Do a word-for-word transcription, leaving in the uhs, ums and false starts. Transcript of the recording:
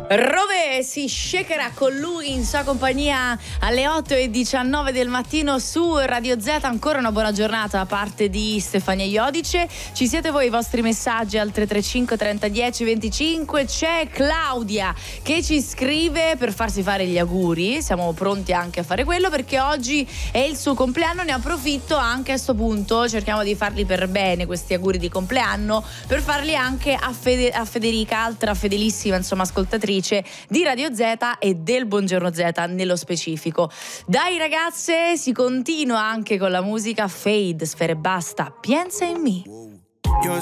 Rove si shakerà con lui in sua compagnia alle otto e diciannove del mattino su Radio Z. Ancora una buona giornata da parte di Stefania Iodice. Ci siete voi, i vostri messaggi al tre tre cinque trenta dieci venticinque. C'è Claudia che ci scrive per farsi fare gli auguri. Siamo pronti anche a fare quello perché oggi è il suo compleanno. Ne approfitto anche a sto punto, cerchiamo di farli per bene questi auguri di compleanno, per farli anche a, Fede- a Federica, altra fedelissima insomma ascoltatrice di Radio Z e del Buongiorno Z nello specifico. Dai ragazze, si continua anche con la musica. Fade, Sfere Basta, Piensa in me.